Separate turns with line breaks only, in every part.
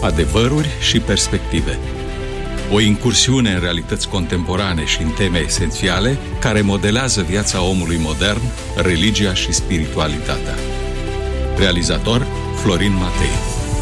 Adevăruri și perspective. O incursiune în realități contemporane și în teme esențiale care modelează viața omului modern, religia și spiritualitatea. Realizator Florin Matei.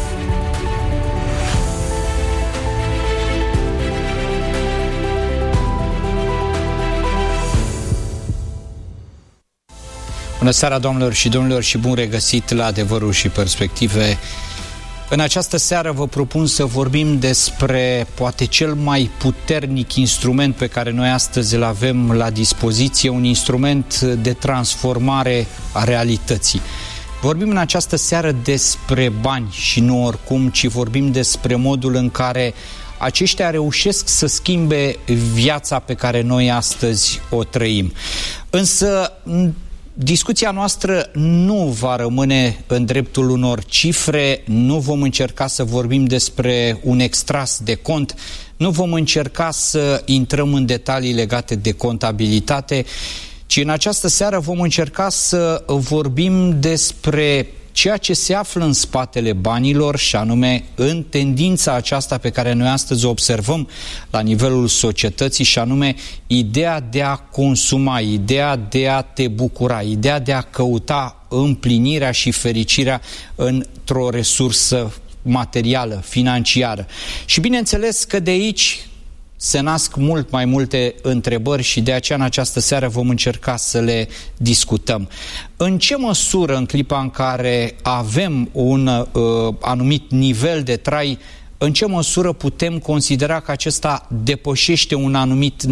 Bună seara, doamnelor și domnilor, și bun regăsit la Adevăruri și Perspective. În această seară vă propun să vorbim despre poate cel mai puternic instrument pe care noi astăzi îl avem la dispoziție, un instrument de transformare a realității. Vorbim în această seară despre bani și nu oricum, ci vorbim despre modul în care aceștia reușesc să schimbe viața pe care noi astăzi o trăim. Însă discuția noastră nu va rămâne în dreptul unor cifre, nu vom încerca să vorbim despre un extras de cont, nu vom încerca să intrăm în detalii legate de contabilitate, ci în această seară vom încerca să vorbim despre ceea ce se află în spatele banilor, și anume în tendința aceasta pe care noi astăzi o observăm la nivelul societății, și anume ideea de a consuma, ideea de a te bucura, ideea de a căuta împlinirea și fericirea într-o resursă materială, financiară. Și bineînțeles că de aici se nasc mult mai multe întrebări și de aceea în această seară vom încerca să le discutăm. În ce măsură, în clipa în care avem un anumit nivel de trai, în ce măsură putem considera că acesta depășește un anumit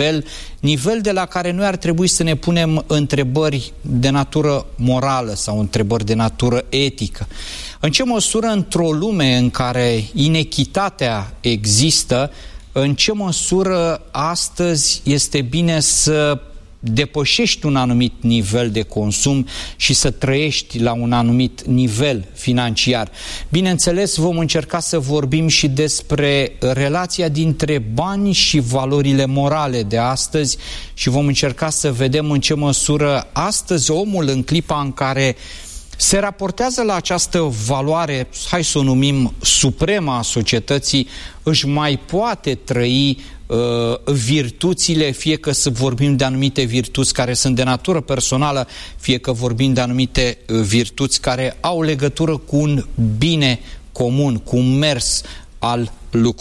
nivel de la care noi ar trebui să ne punem întrebări de natură morală sau întrebări de natură etică? În ce măsură, într-o lume în care inechitatea există, în ce măsură astăzi este bine să depășești un anumit nivel de consum și să trăiești la un anumit nivel financiar? Bineînțeles, vom încerca să vorbim și despre relația dintre bani și valorile morale de astăzi și vom încerca să vedem în ce măsură astăzi omul, în clipa în care se raportează la această valoare, hai să o numim supremă a societății, își mai poate trăi virtuțile, fie că să vorbim de anumite virtuți care sunt de natură personală, fie că vorbim de anumite virtuți care au legătură cu un bine comun, cu un mers al lucrurilor.